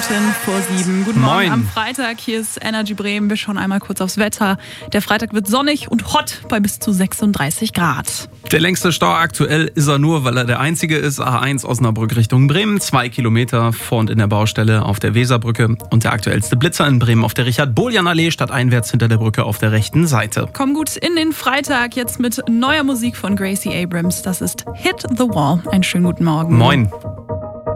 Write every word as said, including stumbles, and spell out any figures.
Minuten vor sieben. Guten Morgen Moin. am Freitag. Hier ist Energy Bremen. Wir schauen einmal kurz aufs Wetter. Der Freitag wird sonnig und hot bei bis zu sechsunddreißig Grad. Der längste Stau aktuell ist er nur, weil er der einzige ist. A eins Osnabrück Richtung Bremen, zwei Kilometer vor und in der Baustelle auf der Weserbrücke. Und der aktuellste Blitzer in Bremen auf der Richard-Boljan-Allee stadteinwärts hinter der Brücke auf der rechten Seite. Komm gut in den Freitag jetzt mit neuer Musik von Gracie Abrams. Das ist Hit the Wall. Einen schönen guten Morgen. Moin.